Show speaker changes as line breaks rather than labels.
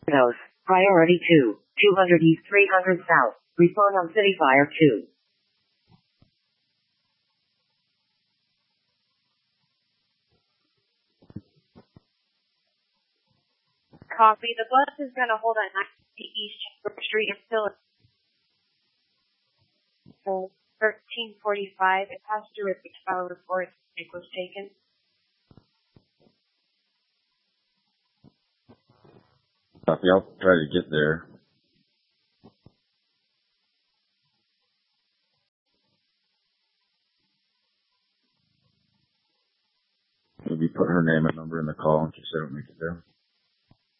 Those. Priority 2. 200 East 300 South. Respond on City Fire 2.
Copy. The bus is going to hold at 90 East Chambers Street until 13:45. It passed through a 6-hour report. It was taken.
Copy. I'll try to get there. Maybe put her name and number in the call in case I don't make it there.